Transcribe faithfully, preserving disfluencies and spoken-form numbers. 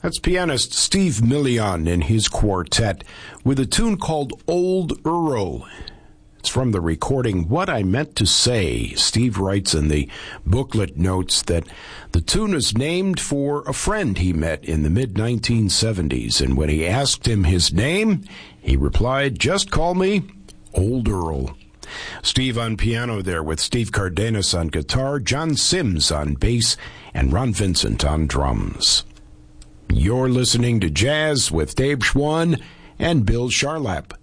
That's pianist Steve Million and his quartet with a tune called Old Earl. It's from the recording What I Meant to Say. Steve writes in the booklet notes that the tune is named for a friend he met in the mid nineteen seventies, and when he asked him his name, he replied, "Just call me Old Earl." Steve on piano there with Steve Cardenas on guitar, John Sims on bass, and Ron Vincent on drums. You're listening to Jazz with Dave Schwann and Bill Charlap.